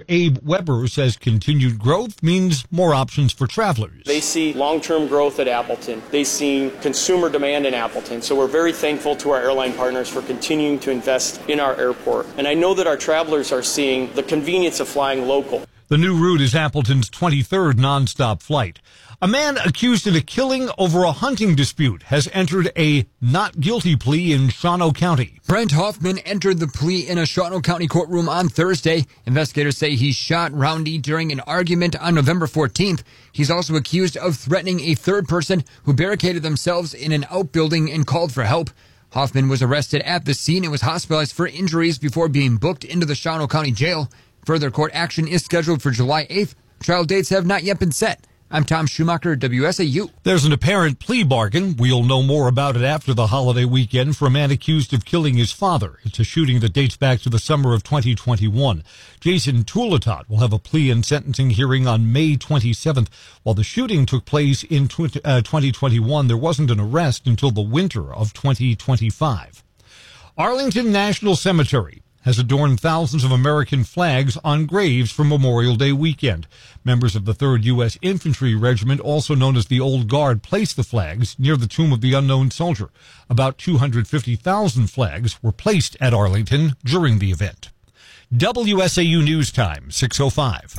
Abe Weber says continued growth means more options for travelers. They see long-term growth at Appleton. They see consumer demand in Appleton. So we're very thankful to our airline partners for continuing to invest in our airport. And I know that our travelers are seeing the convenience of flying local. The new route is Appleton's 23rd nonstop flight. A man accused of a killing over a hunting dispute has entered a not guilty plea in Shawano County. Brent Hoffman entered the plea in a Shawano County courtroom on Thursday. Investigators say he shot Roundy during an argument on November 14th. He's also accused of threatening a third person who barricaded themselves in an outbuilding and called for help. Hoffman was arrested at the scene and was hospitalized for injuries before being booked into the Shawano County Jail. Further court action is scheduled for July 8th. Trial dates have not yet been set. I'm Tom Schumacher, WSAU. There's an apparent plea bargain. We'll know more about it after the holiday weekend for a man accused of killing his father. It's a shooting that dates back to the summer of 2021. Jason Tulitot will have a plea and sentencing hearing on May 27th. While the shooting took place in 2021, there wasn't an arrest until the winter of 2025. Arlington National Cemetery has adorned thousands of American flags on graves for Memorial Day weekend. Members of the 3rd U.S. Infantry Regiment, also known as the Old Guard, placed the flags near the tomb of the unknown soldier. About 250,000 flags were placed at Arlington during the event. WSAU News Time, 6:05.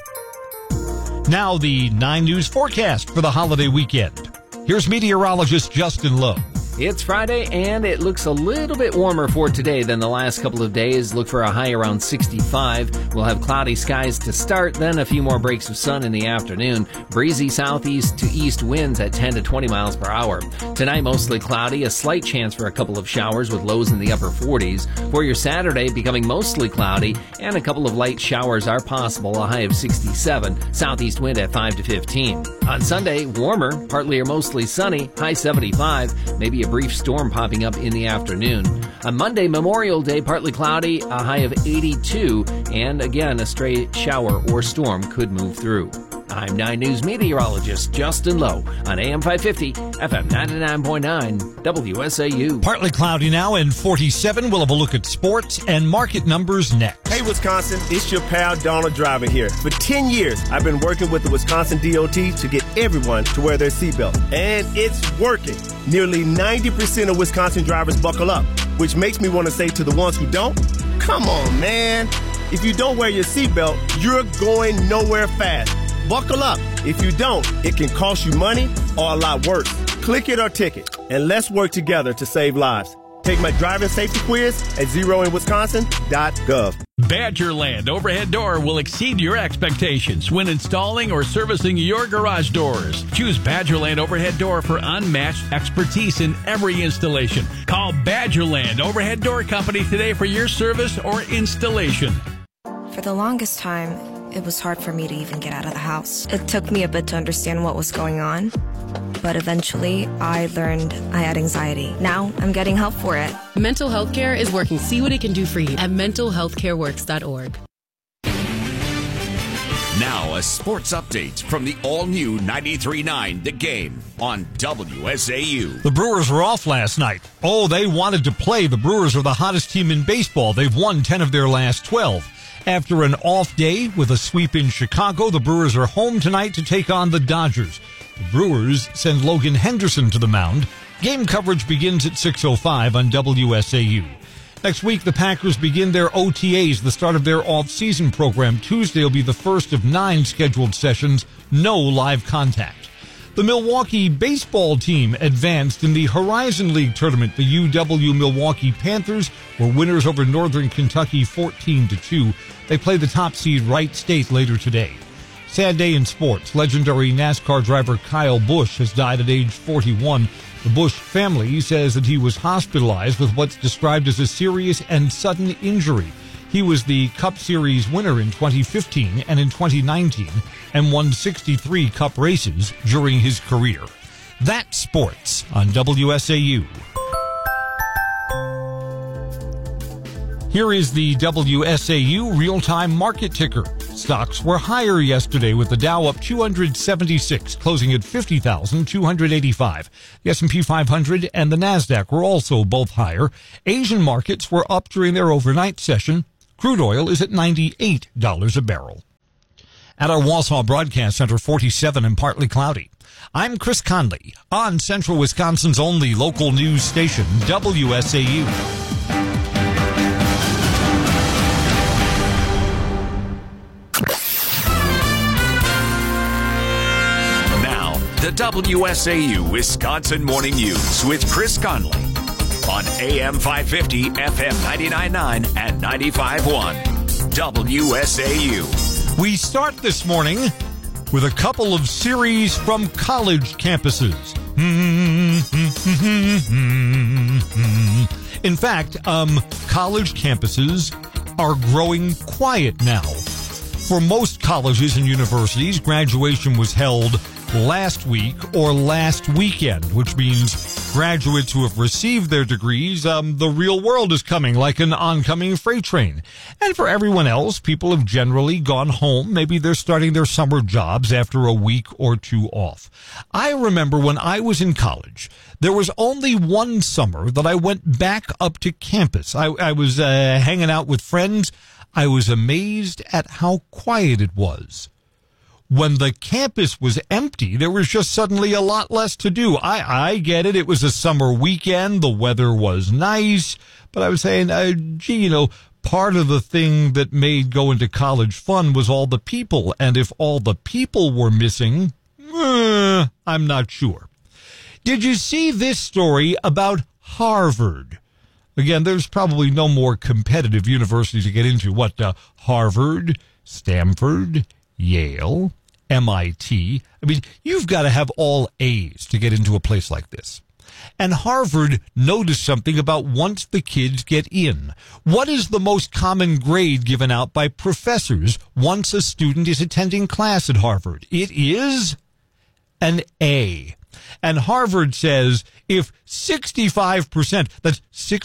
Now the 9 News forecast for the holiday weekend. Here's meteorologist Justin Lowe. It's Friday, and it looks a little bit warmer for today than the last couple of days. Look for a high around 65. We'll have cloudy skies to start, then a few more breaks of sun in the afternoon. Breezy southeast to east winds at 10 to 20 miles per hour. Tonight, mostly cloudy, a slight chance for a couple of showers with lows in the upper 40s. For your Saturday, becoming mostly cloudy, and a couple of light showers are possible, a high of 67. Southeast wind at 5 to 15. On Sunday, warmer, partly or mostly sunny, high 75. Maybe a brief storm popping up in the afternoon. On Monday, Memorial Day, partly cloudy, a high of 82, and again, a stray shower or storm could move through. I'm 9 News meteorologist Justin Lowe on AM 550, FM 99.9, WSAU. Partly cloudy now and 47. We'll have a look at sports and market numbers next. Hey, Wisconsin, it's your pal Donald Driver here. For 10 years, I've been working with the Wisconsin DOT to get everyone to wear their seatbelt. And it's working. Nearly 90% of Wisconsin drivers buckle up, which makes me want to say to the ones who don't, come on, man. If you don't wear your seatbelt, you're going nowhere fast. Buckle up. If you don't, it can cost you money or a lot worse. Click it or ticket, and let's work together to save lives. Take my driving safety quiz at zeroinwisconsin.gov. Badgerland Overhead Door will exceed your expectations when installing or servicing your garage doors. Choose Badgerland Overhead Door for unmatched expertise in every installation. Call Badgerland Overhead Door Company today for your service or installation. For the longest time, it was hard for me to even get out of the house. It took me a bit to understand what was going on, but eventually I learned I had anxiety. Now I'm getting help for it. Mental Health Care is working. See what it can do for you at mentalhealthcareworks.org. Now a sports update from the all-new 93.9 The Game on WSAU. The Brewers were off last night. Oh, they wanted to play. The Brewers are the hottest team in baseball. They've won 10 of their last 12. After an off day with a sweep in Chicago, the Brewers are home tonight to take on the Dodgers. The Brewers send Logan Henderson to the mound. Game coverage begins at 6:05 on WSAU. Next week, the Packers begin their OTAs, the start of their off-season program. Tuesday will be the first of 9 scheduled sessions, no live contact. The Milwaukee baseball team advanced in the Horizon League tournament. The UW Milwaukee Panthers were winners over Northern Kentucky 14-2. They play the top seed Wright State later today. Sad day in sports. Legendary NASCAR driver Kyle Busch has died at age 41. The Busch family says that he was hospitalized with what's described as a serious and sudden injury. He was the Cup Series winner in 2015 and in 2019 and won 63 Cup races during his career. That's sports on WSAU. Here is the WSAU real-time market ticker. Stocks were higher yesterday with the Dow up 276, closing at 50,285. The S&P 500 and the NASDAQ were also both higher. Asian markets were up during their overnight session. Crude oil is at $98 a barrel. At our Wausau Broadcast Center, 47 and partly cloudy. I'm Chris Conley on Central Wisconsin's only local news station, WSAU. Now, the WSAU Wisconsin Morning News with Chris Conley on AM 550, FM 99.9 and 95.1. WSAU. We start this morning with a couple of series from college campuses. In fact, college campuses are growing quiet now. For most colleges and universities, graduation was held last week or last weekend, which means graduates who have received their degrees, the real world is coming like an oncoming freight train. And for everyone else, people have generally gone home. Maybe they're starting their summer jobs after a week or two off. I remember when I was in college, there was only one summer that I went back up to campus. I was hanging out with friends. I was amazed at how quiet it was. When the campus was empty, there was just suddenly a lot less to do. I get it. It was a summer weekend. The weather was nice. But I was saying, part of the thing that made going to college fun was all the people. And if all the people were missing, I'm not sure. Did you see this story about Harvard? Again, there's probably no more competitive university to get into. Harvard, Stanford, Yale, MIT. I mean, you've got to have all A's to get into a place like this. And Harvard noticed something about once the kids get in. What is the most common grade given out by professors once a student is attending class at Harvard? It is an A. And Harvard says if 65%, that's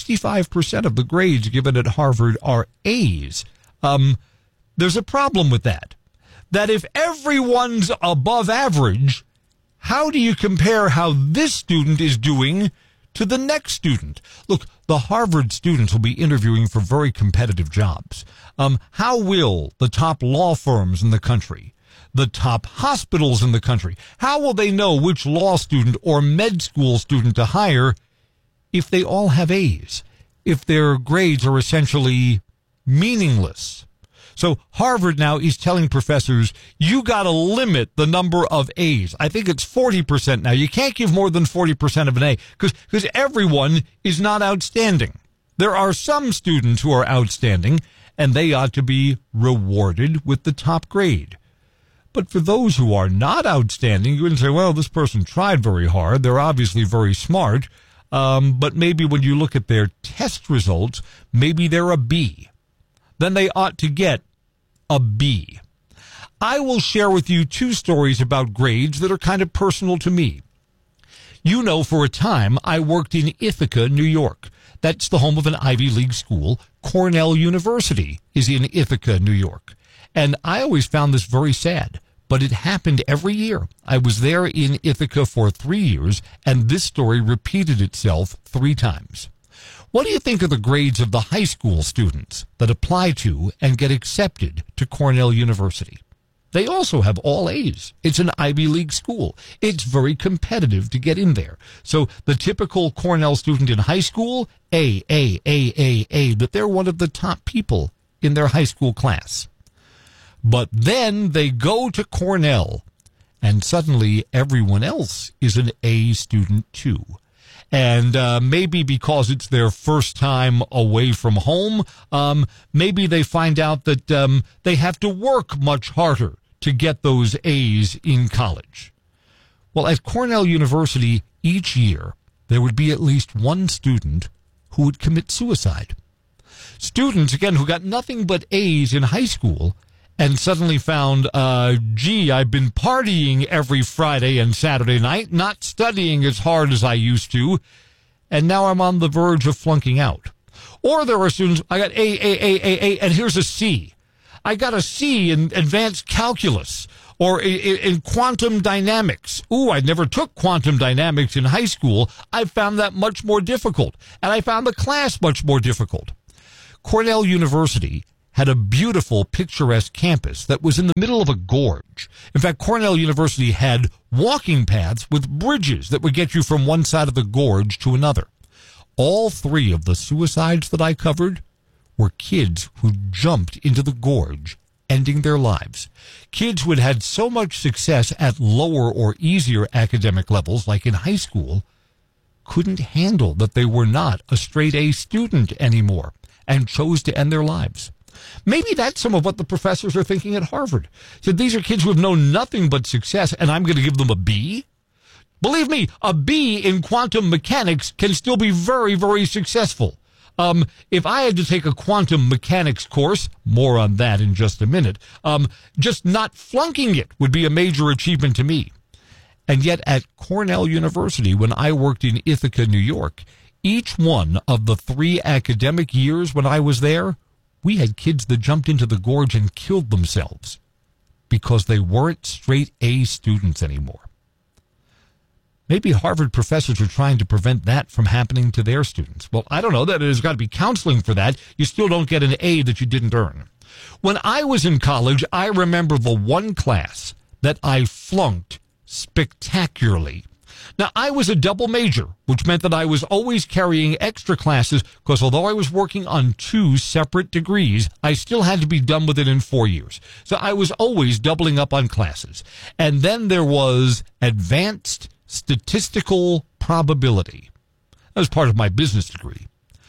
65% of the grades given at Harvard are A's, there's a problem with that. That if everyone's above average, how do you compare how this student is doing to the next student? Look, the Harvard students will be interviewing for very competitive jobs. How will the top law firms in the country, the top hospitals in the country, how will they know which law student or med school student to hire if they all have A's, if their grades are essentially meaningless? So Harvard now is telling professors, you got to limit the number of A's. I think it's 40% now. You can't give more than 40% of an A because everyone is not outstanding. There are some students who are outstanding, and they ought to be rewarded with the top grade. But for those who are not outstanding, you can say, well, this person tried very hard. They're obviously very smart. But maybe when you look at their test results, maybe they're a B. Then they ought to get a B. I will share with you two stories about grades that are kind of personal to me. You know, for a time, I worked in Ithaca, New York. That's the home of an Ivy League school. Cornell University is in Ithaca, New York. And I always found this very sad, but it happened every year. I was there in Ithaca for 3 years, and this story repeated itself 3 times. What do you think of the grades of the high school students that apply to and get accepted to Cornell University? They also have all A's. It's an Ivy League school. It's very competitive to get in there. So the typical Cornell student in high school, A, but they're one of the top people in their high school class. But then they go to Cornell, and suddenly everyone else is an A student too. And maybe because it's their first time away from home, maybe they find out that they have to work much harder to get those A's in college. Well, at Cornell University, each year, there would be at least one student who would commit suicide. Students, again, who got nothing but A's in high school and suddenly found, I've been partying every Friday and Saturday night, not studying as hard as I used to, and now I'm on the verge of flunking out. Or there are students, I got A, and here's a C. I got a C in advanced calculus or in quantum dynamics. Ooh, I never took quantum dynamics in high school. I found that much more difficult, and I found the class much more difficult. Cornell University had a beautiful, picturesque campus that was in the middle of a gorge. In fact, Cornell University had walking paths with bridges that would get you from one side of the gorge to another. All 3 of the suicides that I covered were kids who jumped into the gorge, ending their lives. Kids who had had so much success at lower or easier academic levels, like in high school, couldn't handle that they were not a straight A student anymore and chose to end their lives. Maybe that's some of what the professors are thinking at Harvard. So these are kids who have known nothing but success, and I'm going to give them a B? Believe me, a B in quantum mechanics can still be very, very successful. If I had to take a quantum mechanics course, more on that in just a minute, just not flunking it would be a major achievement to me. And yet at Cornell University, when I worked in Ithaca, New York, each one of the 3 academic years when I was there, we had kids that jumped into the gorge and killed themselves because they weren't straight A students anymore. Maybe Harvard professors are trying to prevent that from happening to their students. Well, I don't know. There's got to be counseling for that. You still don't get an A that you didn't earn. When I was in college, I remember the one class that I flunked spectacularly. Now, I was a double major, which meant that I was always carrying extra classes because although I was working on 2 separate degrees, I still had to be done with it in 4 years. So I was always doubling up on classes. And then there was advanced statistical probability. That was part of my business degree.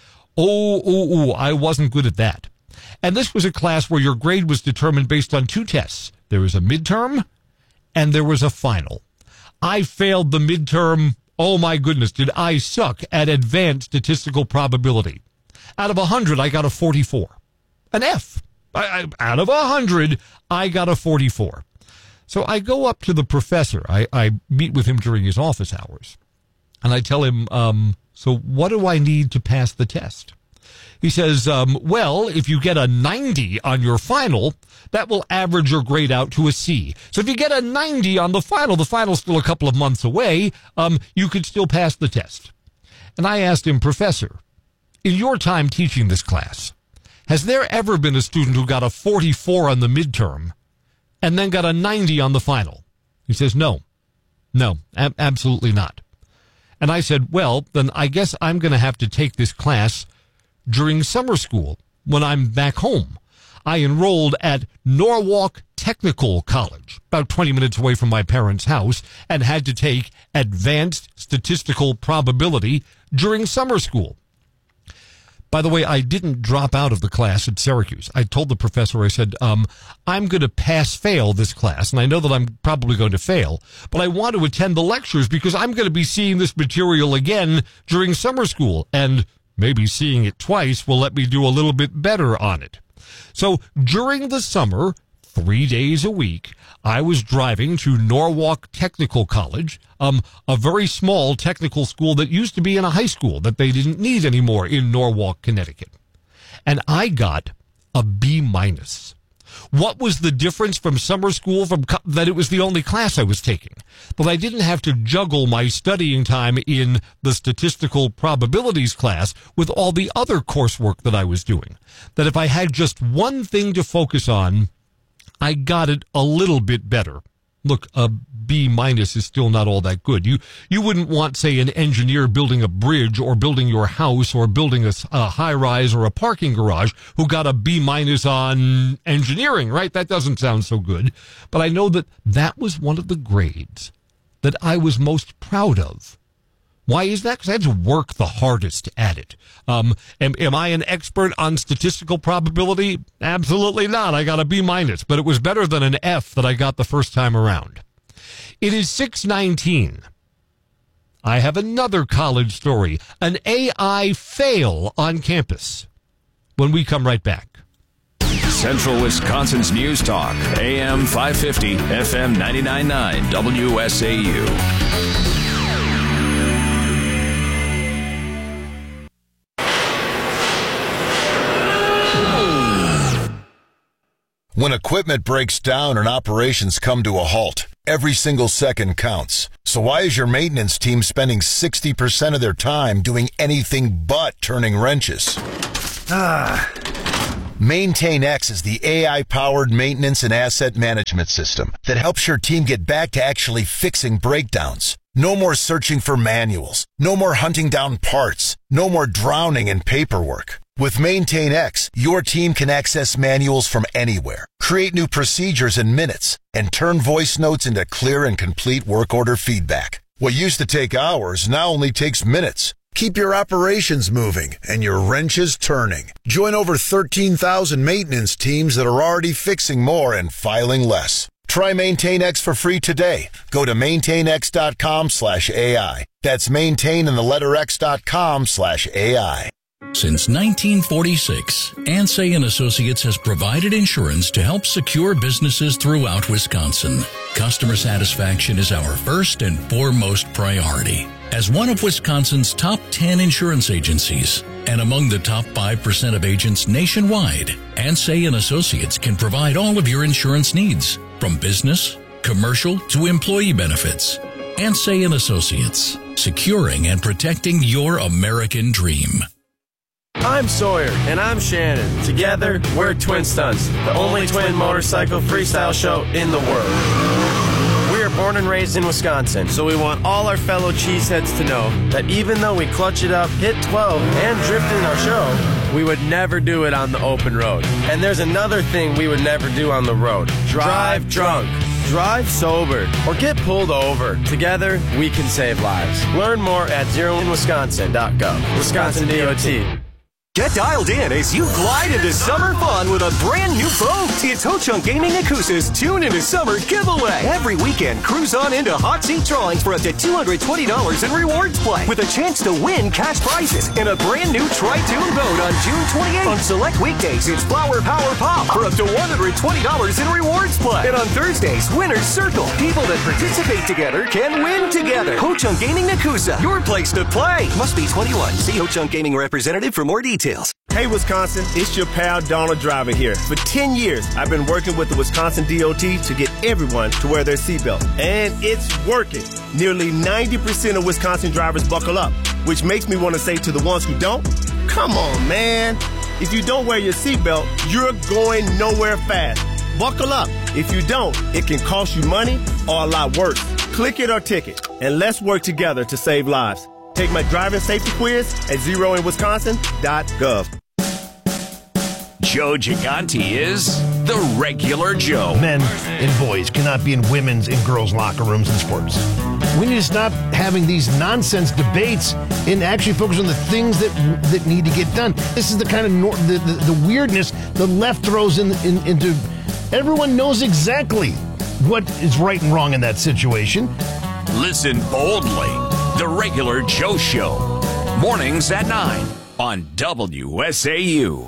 I wasn't good at that. And this was a class where your grade was determined based on 2 tests. There was a midterm and there was a final. I failed the midterm. Oh my goodness, did I suck at advanced statistical probability. Out of 100, I got a 44. An F. Out of 100, I got a 44. So I go up to the professor. I meet with him during his office hours. And I tell him, so what do I need to pass the test? He says, well, if you get a 90 on your final, that will average your grade out to a C. So if you get a 90 on the final's still a couple of months away, you could still pass the test. And I asked him, Professor, in your time teaching this class, has there ever been a student who got a 44 on the midterm and then got a 90 on the final? He says, no, absolutely not. And I said, well, then I guess I'm going to have to take this class during summer school when I'm back home. I enrolled at Norwalk Technical College, about 20 minutes away from my parents' house, and had to take advanced statistical probability during summer school. By the way, I didn't drop out of the class at Syracuse. I told the professor, I said, I'm going to pass-fail this class, and I know that I'm probably going to fail, but I want to attend the lectures because I'm going to be seeing this material again during summer school, and maybe seeing it twice will let me do a little bit better on it. So during the summer, 3 days a week, I was driving to Norwalk Technical College, a very small technical school that used to be in a high school that they didn't need anymore in Norwalk, Connecticut. And I got a B-. What was the difference from summer school that it was the only class I was taking? But I didn't have to juggle my studying time in the statistical probabilities class with all the other coursework that I was doing. That if I had just one thing to focus on, I got it a little bit better. Look, a B- is still not all that good. You wouldn't want, say, an engineer building a bridge or building your house or building a high-rise or a parking garage who got a B- on engineering, right? That doesn't sound so good. But I know that was one of the grades that I was most proud of. Why is that? Because I had to work the hardest at it. Am I an expert on statistical probability? Absolutely not. I got a B-, but it was better than an F that I got the first time around. It is 6:19. I have another college story, an AI fail on campus, when we come right back. Central Wisconsin's News Talk, AM 550, FM 99.9, WSAU. When equipment breaks down and operations come to a halt, every single second counts. So why is your maintenance team spending 60% of their time doing anything but turning wrenches? MaintainX is the AI-powered maintenance and asset management system that helps your team get back to actually fixing breakdowns. No more searching for manuals. No more hunting down parts. No more drowning in paperwork. With MaintainX, your team can access manuals from anywhere, create new procedures in minutes, and turn voice notes into clear and complete work order feedback. What used to take hours now only takes minutes. Keep your operations moving and your wrenches turning. Join over 13,000 maintenance teams that are already fixing more and filing less. Try MaintainX for free today. Go to maintainx.com/AI. That's maintain and the letter x.com/AI. Since 1946, Ansay & Associates has provided insurance to help secure businesses throughout Wisconsin. Customer satisfaction is our first and foremost priority. As one of Wisconsin's top 10 insurance agencies and among the top 5% of agents nationwide, Ansay & Associates can provide all of your insurance needs, from business, commercial to employee benefits. Ansay & Associates, securing and protecting your American dream. I'm Sawyer, and I'm Shannon. Together, we're Twin Stunts, the only twin motorcycle freestyle show in the world. We are born and raised in Wisconsin, so we want all our fellow cheeseheads to know that even though we clutch it up, hit 12, and drift in our show, we would never do it on the open road. And there's another thing we would never do on the road. Drive drunk. Drive sober or get pulled over. Together, we can save lives. Learn more at zeroinwisconsin.gov. Wisconsin DOT. Get dialed in as you glide into summer fun with a brand new boat. It's Ho-Chunk Gaming Nakusa's Tune Into Summer giveaway. Every weekend, cruise on into hot seat drawings for up to $220 in rewards play with a chance to win cash prizes in a brand new Tri-Tune boat on June 28th. On select weekdays, it's Flower Power Pop for up to $120 in rewards play. And on Thursdays, Winner's Circle. People that participate together can win together. Ho-Chunk Gaming Nakusa, your place to play. Must be 21. See Ho-Chunk Gaming representative for more details. Hey Wisconsin, it's your pal Donald Driver here. For 10 years, I've been working with the Wisconsin DOT to get everyone to wear their seatbelt. And it's working. Nearly 90% of Wisconsin drivers buckle up, which makes me want to say to the ones who don't, come on, man. If you don't wear your seatbelt, you're going nowhere fast. Buckle up. If you don't, it can cost you money or a lot worse. Click it or ticket, and let's work together to save lives. Take my driving safety quiz at zeroinwisconsin.gov. Joe Gigante is the regular Joe. Men and boys cannot be in women's and girls' locker rooms in sports. We need to stop having these nonsense debates and actually focus on the things that need to get done. This is the kind of the weirdness the left throws into. Everyone knows exactly what is right and wrong in that situation. Listen boldly. The Regular Joe Show. Mornings at 9 on WSAU.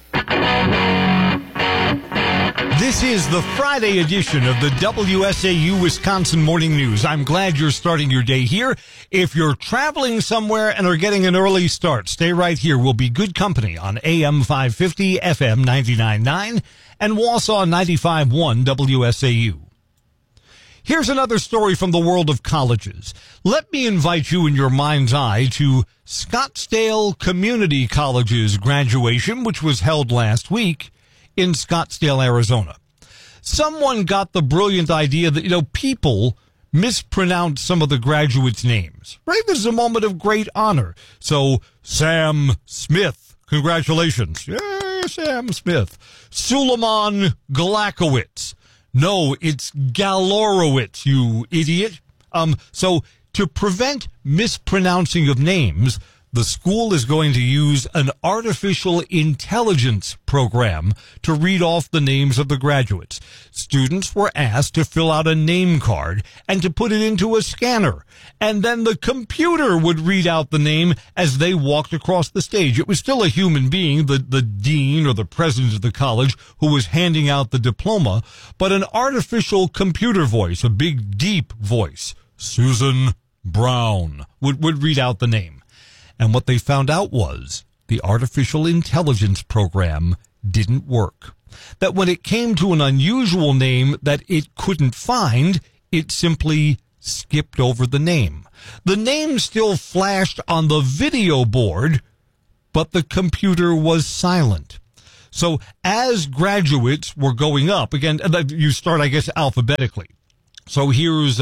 This is the Friday edition of the WSAU Wisconsin Morning News. I'm glad you're starting your day here. If you're traveling somewhere and are getting an early start, stay right here. We'll be good company on AM 550, FM 99.9, and Wausau 95.1 WSAU. Here's another story from the world of colleges. Let me invite you in your mind's eye to Scottsdale Community College's graduation, which was held last week in Scottsdale, Arizona. Someone got the brilliant idea that, people mispronounce some of the graduates' names. Right? This is a moment of great honor. So, Sam Smith, congratulations. Yay, Sam Smith. Suleiman Galakowicz. No, it's Galorowitz, you idiot. So to prevent mispronouncing of names, the school is going to use an artificial intelligence program to read off the names of the graduates. Students were asked to fill out a name card and to put it into a scanner. And then the computer would read out the name as they walked across the stage. It was still a human being, the dean or the president of the college, who was handing out the diploma, but an artificial computer voice, a big, deep voice, Susan Brown, would read out the name. And what they found out was the artificial intelligence program didn't work. That when it came to an unusual name that it couldn't find, it simply skipped over the name. The name still flashed on the video board, but the computer was silent. So as graduates were going up, again, you start, I guess, alphabetically. So here's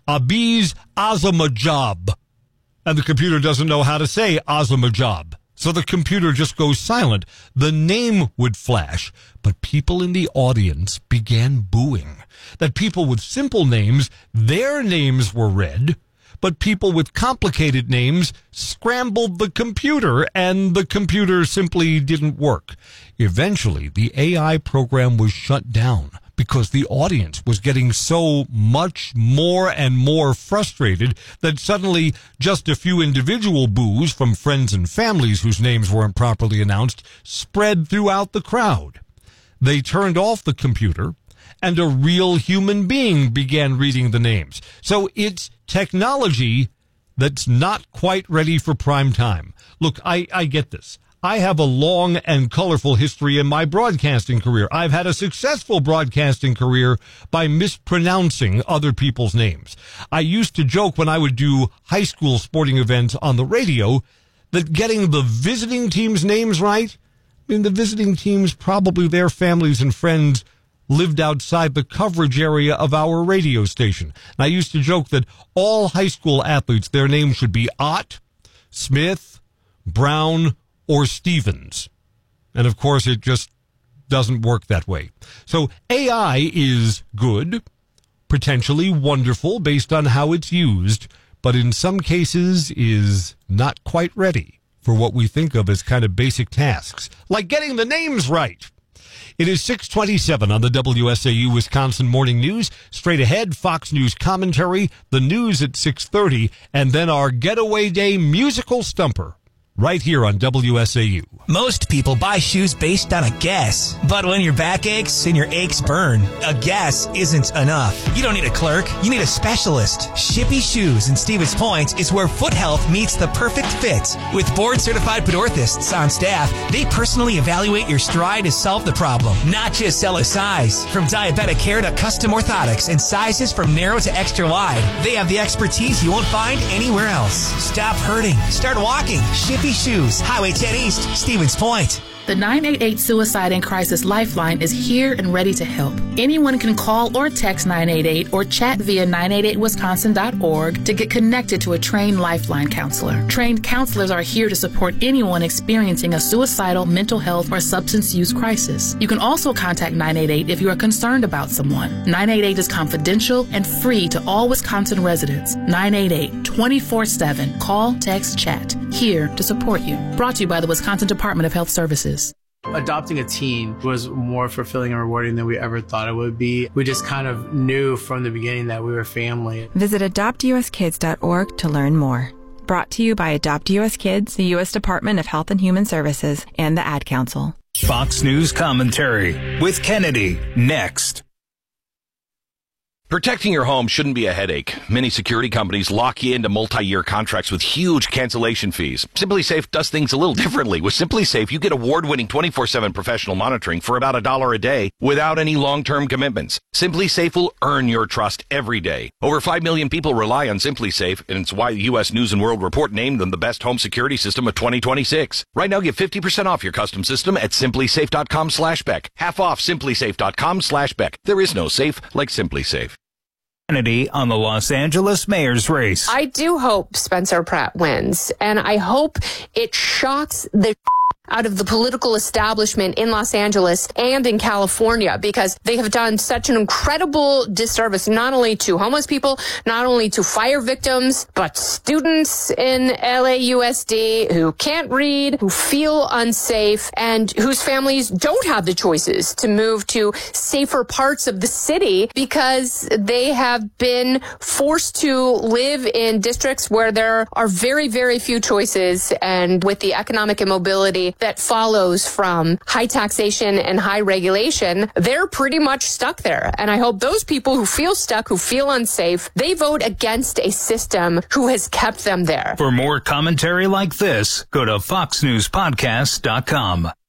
Abiz Azamajab. And the computer doesn't know how to say Azamajab. So the computer just goes silent. The name would flash, but people in the audience began booing. That people with simple names, their names were read, but people with complicated names scrambled the computer, and the computer simply didn't work. Eventually, the AI program was shut down because the audience was getting so much more and more frustrated that suddenly just a few individual boos from friends and families whose names weren't properly announced spread throughout the crowd. They turned off the computer, and a real human being began reading the names. So it's technology that's not quite ready for prime time. Look, I get this. I have a long and colorful history in my broadcasting career. I've had a successful broadcasting career by mispronouncing other people's names. I used to joke when I would do high school sporting events on the radio that getting the visiting team's names right, I mean, the visiting teams, probably their families and friends, lived outside the coverage area of our radio station. And I used to joke that all high school athletes, their names should be Ott, Smith, Brown, or Stevens. And of course, it just doesn't work that way. So AI is good, potentially wonderful based on how it's used, but in some cases is not quite ready for what we think of as kind of basic tasks, like getting the names right. It is 6:27 on the WSAU Wisconsin Morning News. Straight ahead, Fox News commentary, the news at 6:30, and then our Getaway Day musical stumper right here on WSAU. Most people buy shoes based on a guess. But when your back aches and your aches burn, a guess isn't enough. You don't need a clerk. You need a specialist. Shippy Shoes in Stevens Point is where foot health meets the perfect fit. With board-certified podorthists on staff, they personally evaluate your stride to solve the problem, not just sell a size. From diabetic care to custom orthotics and sizes from narrow to extra wide, they have the expertise you won't find anywhere else. Stop hurting. Start walking. Shippy Shoes, Highway 10 East, Stevens Point. The 988 Suicide and Crisis Lifeline is here and ready to help. Anyone can call or text 988 or chat via 988wisconsin.org to get connected to a trained Lifeline counselor. Trained counselors are here to support anyone experiencing a suicidal, mental health, or substance use crisis. You can also contact 988 if you are concerned about someone. 988 is confidential and free to all Wisconsin residents. 988, 24/7. Call, text, chat. Here to support you. Brought to you by the Wisconsin Department of Health Services. Adopting a teen was more fulfilling and rewarding than we ever thought it would be. We just kind of knew from the beginning that we were family. Visit adoptuskids.org to learn more. Brought to you by Adopt US Kids, the U.S. Department of Health and Human Services, and the Ad Council. Fox News Commentary with Kennedy, next. Protecting your home shouldn't be a headache. Many security companies lock you into multi-year contracts with huge cancellation fees. SimpliSafe does things a little differently. With SimpliSafe, you get award-winning 24/7 professional monitoring for about $1 a day without any long-term commitments. SimpliSafe will earn your trust every day. Over 5 million people rely on SimpliSafe, and it's why the U.S. News & World Report named them the best home security system of 2026. Right now, get 50% off your custom system at SimpliSafe.com/Beck. Half off SimpliSafe.com/Beck. There is no safe like SimpliSafe. Kennedy on the Los Angeles mayor's race. I do hope Spencer Pratt wins, and I hope it shocks the out of the political establishment in Los Angeles and in California, because they have done such an incredible disservice, not only to homeless people, not only to fire victims, but students in LAUSD who can't read, who feel unsafe, and whose families don't have the choices to move to safer parts of the city because they have been forced to live in districts where there are very, very few choices, and with the economic immobility that follows from high taxation and high regulation, they're pretty much stuck there. And I hope those people who feel stuck, who feel unsafe, they vote against a system who has kept them there. For more commentary like this, go to foxnewspodcast.com.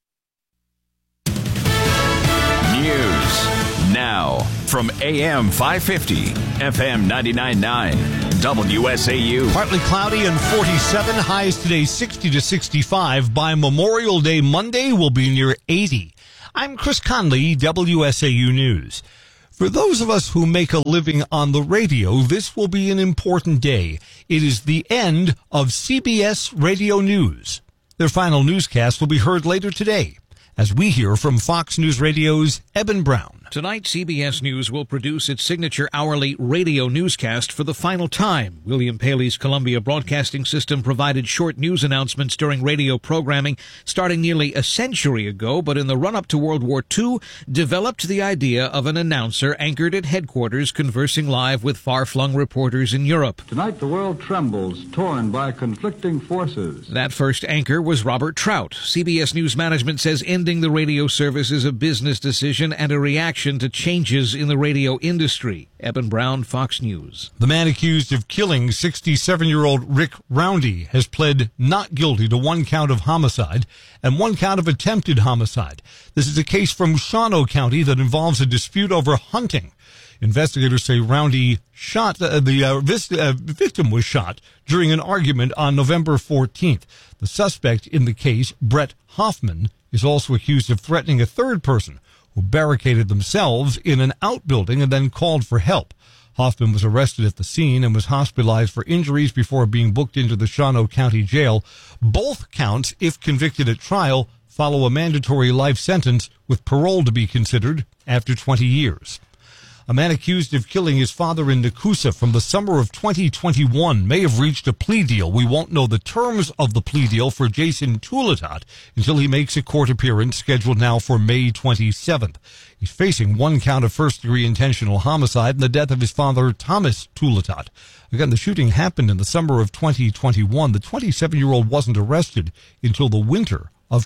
News now from AM 550, FM 99.9, WSAU. Partly cloudy and 47. Highs today 60 to 65. By Memorial Day Monday, we'll be near 80. I'm Chris Conley, WSAU News. For those of us who make a living on the radio, this will be an important day. It is the end of CBS Radio News. Their final newscast will be heard later today, as we hear from Fox News Radio's Eben Brown. Tonight, CBS News will produce its signature hourly radio newscast for the final time. William Paley's Columbia Broadcasting System provided short news announcements during radio programming starting nearly a century ago, but in the run-up to World War II, developed the idea of an announcer anchored at headquarters conversing live with far-flung reporters in Europe. Tonight, the world trembles, torn by conflicting forces. That first anchor was Robert Trout. CBS News management says ending the radio service is a business decision and a reaction to changes in the radio industry. Eben Brown, Fox News. The man accused of killing 67-year-old Rick Roundy has pled not guilty to 1 count of homicide and 1 count of attempted homicide. This is a case from Shawano County that involves a dispute over hunting. Investigators say Roundy shot, the victim was shot during an argument on November 14th. The suspect in the case, Brett Hoffman, is also accused of threatening a third person who barricaded themselves in an outbuilding and then called for help. Hoffman was arrested at the scene and was hospitalized for injuries before being booked into the Shawano County Jail. Both counts, if convicted at trial, follow a mandatory life sentence with parole to be considered after 20 years. A man accused of killing his father in Nakusa from the summer of 2021 may have reached a plea deal. We won't know the terms of the plea deal for Jason Tulitat until he makes a court appearance scheduled now for May 27th. He's facing 1 count of first-degree intentional homicide and the death of his father, Thomas Tulitat. Again, the shooting happened in the summer of 2021. The 27-year-old wasn't arrested until the winter of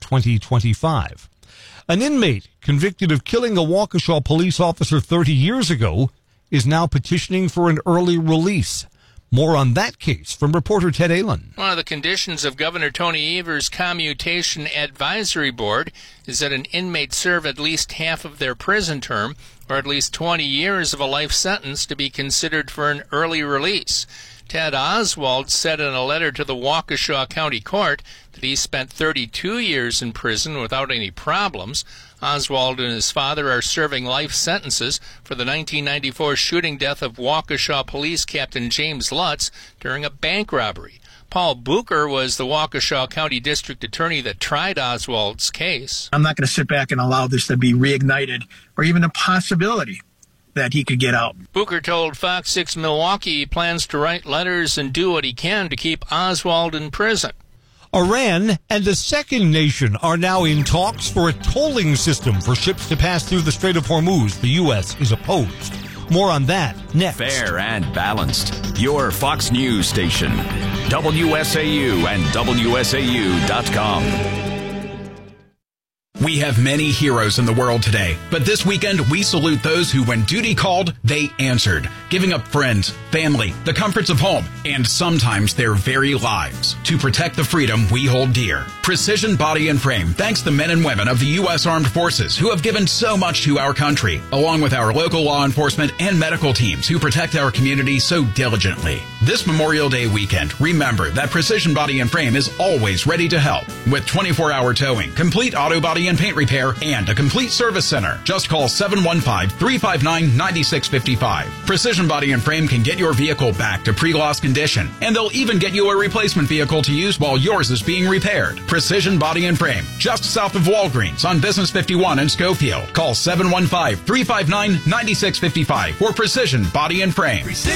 2025. An inmate convicted of killing a Waukesha police officer 30 years ago is now petitioning for an early release. More on that case from reporter Ted Allen. One of the conditions of Governor Tony Evers' Commutation Advisory Board is that an inmate serve at least half of their prison term or at least 20 years of a life sentence to be considered for an early release. Ted Oswald said in a letter to the Waukesha County Court that he spent 32 years in prison without any problems. Oswald and his father are serving life sentences for the 1994 shooting death of Waukesha Police Captain James Lutz during a bank robbery. Paul Bucher was the Waukesha County District Attorney that tried Oswald's case. I'm not going to sit back and allow this to be reignited or even a possibility that he could get out. Bucher told Fox 6 Milwaukee he plans to write letters and do what he can to keep Oswald in prison. Iran and a second nation are now in talks for a tolling system for ships to pass through the Strait of Hormuz. The U.S. is opposed. More on that next. Fair and balanced. Your Fox News station. WSAU and WSAU.com. We have many heroes in the world today, but this weekend we salute those who, when duty called, they answered, giving up friends, family, the comforts of home, and sometimes their very lives to protect the freedom we hold dear. Precision Body and Frame thanks the men and women of the U.S. Armed Forces who have given so much to our country, along with our local law enforcement and medical teams who protect our community so diligently. This Memorial Day weekend, remember that Precision Body and Frame is always ready to help with 24-hour towing, complete auto body and paint repair, and a complete service center. Just call 715-359-9655. Precision Body and Frame can get your vehicle back to pre-loss condition, and they'll even get you a replacement vehicle to use while yours is being repaired. Precision Body and Frame, just south of Walgreens on Business 51 in Schofield. Call 715-359-9655 for Precision Body and Frame. Precision